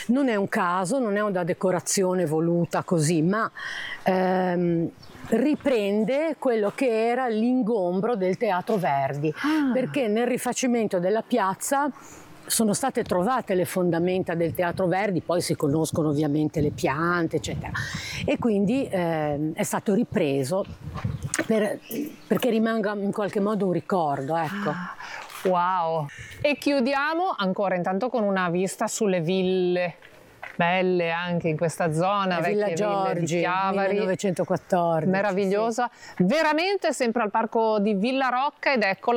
non è un caso, non è una decorazione voluta così, ma riprende quello che era l'ingombro del Teatro Verdi, perché nel rifacimento della piazza sono state trovate le fondamenta del Teatro Verdi, poi si conoscono ovviamente le piante, eccetera, e quindi è stato ripreso perché rimanga in qualche modo un ricordo, ecco. Wow! E chiudiamo ancora intanto con una vista sulle ville belle anche in questa zona, Villa vecchie ville di Giorgi, Chiavari, 1914. meravigliosa, Sì. veramente sempre al parco di Villa Rocca, ed ecco